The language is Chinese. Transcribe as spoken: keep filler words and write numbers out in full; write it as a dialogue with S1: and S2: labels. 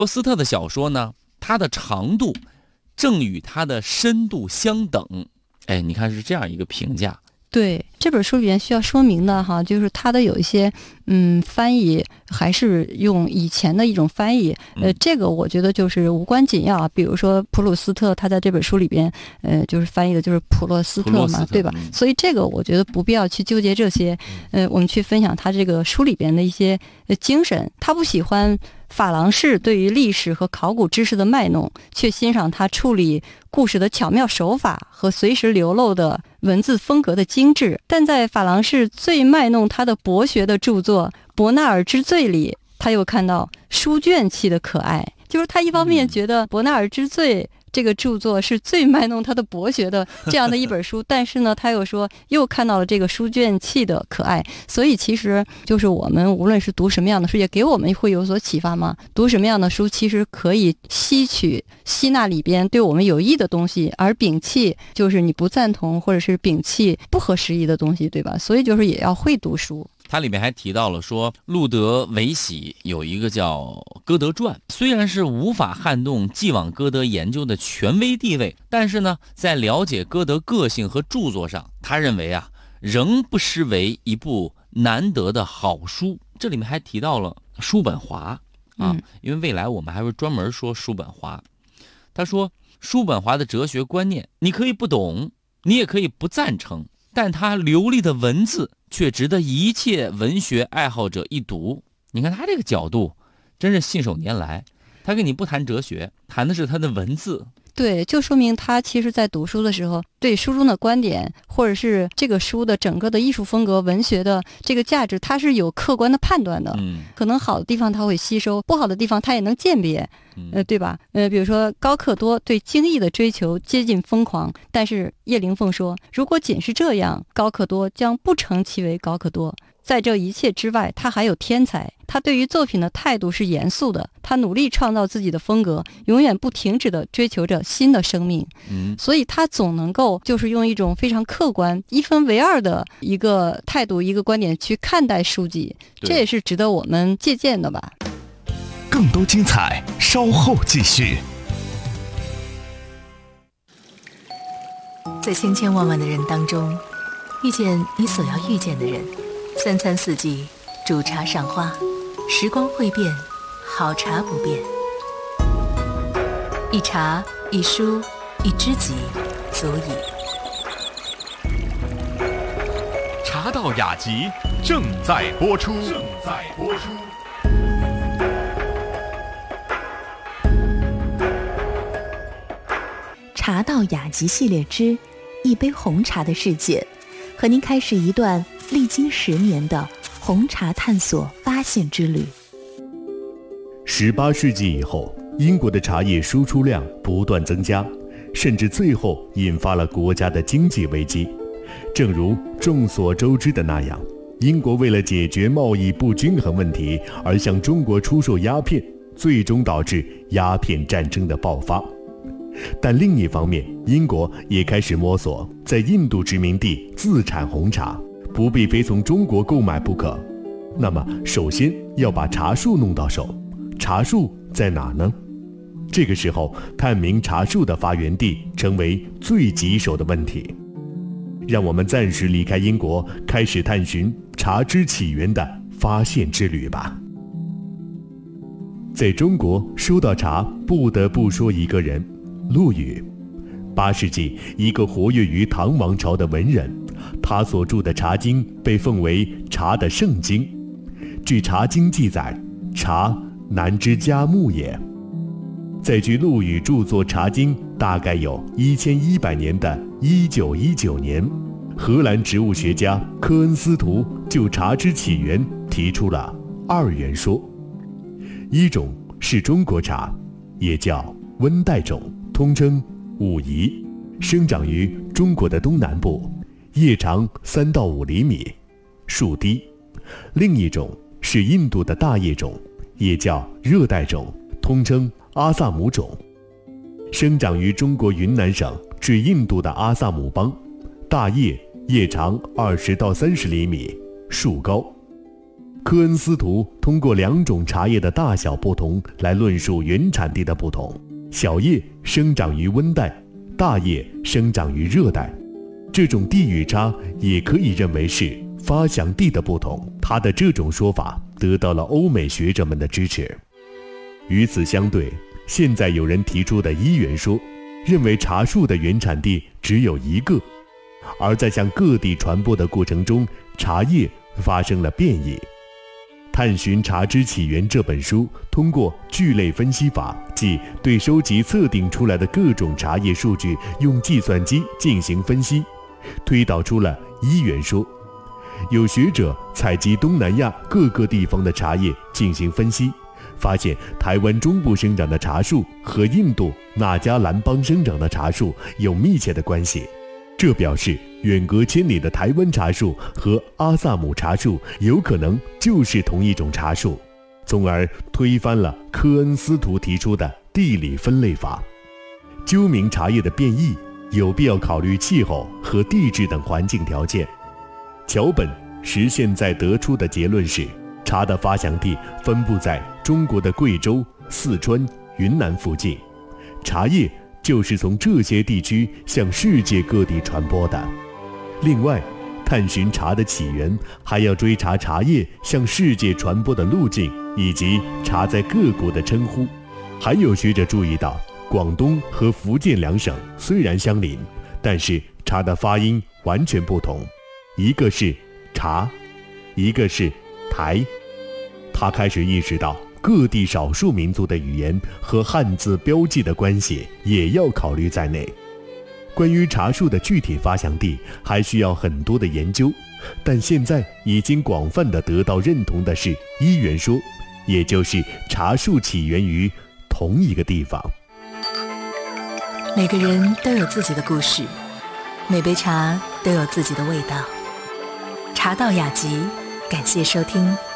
S1: 罗斯特的小说呢，它的长度正与它的深度相等。哎，你看是这样一个评价。
S2: 对，这本书里面需要说明的哈，就是它的有一些嗯翻译还是用以前的一种翻译，呃，这个我觉得就是无关紧要啊。比如说普鲁斯特，他在这本书里边，呃，就是翻译的就是普洛斯特嘛，对吧？嗯、所以这个我觉得不必要去纠结这些，呃，我们去分享他这个书里边的一些呃精神。他不喜欢法郎士对于历史和考古知识的卖弄，却欣赏他处理故事的巧妙手法和随时流露的文字风格的精致。但在法郎士最卖弄他的博学的著作《伯纳尔之罪》里，他又看到书卷气的可爱。就是他一方面觉得《伯纳尔之罪》这个著作是最卖弄他的博学的这样的一本书，但是呢，他又说又看到了这个书卷气的可爱。所以其实就是我们无论是读什么样的书，也给我们会有所启发嘛。读什么样的书，其实可以吸取吸纳里边对我们有益的东西，而摒弃就是你不赞同或者是摒弃不合时宜的东西，对吧？所以就是也要会读书。
S1: 它里面还提到了说，路德维喜有一个叫《歌德传》，虽然是无法撼动既往歌德研究的权威地位，但是呢，在了解歌德个性和著作上，他认为啊，仍不失为一部难得的好书。这里面还提到了叔本华啊，因为未来我们还会专门说叔本华。他说，叔本华的哲学观念，你可以不懂，你也可以不赞成，但他流利的文字却值得一切文学爱好者一读。你看他这个角度真是信手拈来，他跟你不谈哲学，谈的是他的文字。
S2: 对，就说明他其实在读书的时候，对书中的观点或者是这个书的整个的艺术风格、文学的这个价值，他是有客观的判断的。嗯，可能好的地方他会吸收，不好的地方他也能鉴别，呃，对吧？呃，比如说高克多对精益的追求接近疯狂，但是叶灵凤说，如果仅是这样，高克多将不成其为高克多。在这一切之外，他还有天才。他对于作品的态度是严肃的，他努力创造自己的风格，永远不停止地追求着新的生命。嗯，所以他总能够就是用一种非常客观、一分为二的一个态度、一个观点去看待书籍，这也是值得我们借鉴的吧。
S3: 更多精彩，稍后继续。
S4: 在千千万万的人当中，遇见你所要遇见的人。三餐四季，煮茶赏花，时光会变，好茶不变。一茶一书一知己，足矣。
S3: 茶道雅集正在播出。正在播出。
S4: 茶道雅集系列之一杯红茶的世界，和您开始一段历经十年的红茶探索发现之旅。
S5: 十八世纪以后，英国的茶叶输出量不断增加，甚至最后引发了国家的经济危机。正如众所周知的那样，英国为了解决贸易不均衡问题而向中国出售鸦片，最终导致鸦片战争的爆发。但另一方面，英国也开始摸索在印度殖民地自产红茶，不必非从中国购买不可。那么首先要把茶树弄到手，茶树在哪呢？这个时候探明茶树的发源地成为最棘手的问题。让我们暂时离开英国，开始探寻茶之起源的发现之旅吧。在中国说到茶，不得不说一个人，陆羽。八世纪，一个活跃于唐王朝的文人，他所著的《茶经》被奉为茶的圣经。据《茶经》记载，茶南之佳木也。在距陆羽著作《茶经》大概有一千一百年的一九一九年，荷兰植物学家科恩斯图就茶之起源提出了二元说。一种是中国茶，也叫温带种，通称武夷，生长于中国的东南部，叶长三到五厘米，树低。另一种是印度的大叶种，也叫热带种，通称阿萨姆种，生长于中国云南省至印度的阿萨姆邦，大叶，叶长二十到三十厘米，树高。 科恩斯图通过两种茶叶的大小不同来论述原产地的不同。小叶生长于温带，大叶生长于热带。这种地域差也可以认为是发祥地的不同。他的这种说法得到了欧美学者们的支持。与此相对，现在有人提出的一元说，认为茶树的原产地只有一个，而在向各地传播的过程中，茶叶发生了变异。探寻茶之起源这本书通过聚类分析法，即对收集测定出来的各种茶叶数据用计算机进行分析，推导出了一元说。有学者采集东南亚各个地方的茶叶进行分析，发现台湾中部生长的茶树和印度纳加兰邦生长的茶树有密切的关系。这表示远隔千里的台湾茶树和阿萨姆茶树有可能就是同一种茶树，从而推翻了科恩斯图提出的地理分类法。究明茶叶的变异，有必要考虑气候和地质等环境条件。桥本实现在得出的结论是，茶的发祥地分布在中国的贵州、四川、云南附近，茶叶就是从这些地区向世界各地传播的。另外，探寻茶的起源，还要追查茶叶向世界传播的路径，以及茶在各国的称呼。还有学者注意到，广东和福建两省虽然相邻，但是茶的发音完全不同，一个是茶，一个是台。他开始意识到各地少数民族的语言和汉字标记的关系也要考虑在内。关于茶树的具体发祥地还需要很多的研究，但现在已经广泛的得到认同的是一元说，也就是茶树起源于同一个地方。
S4: 每个人都有自己的故事，每杯茶都有自己的味道。茶道雅集，感谢收听。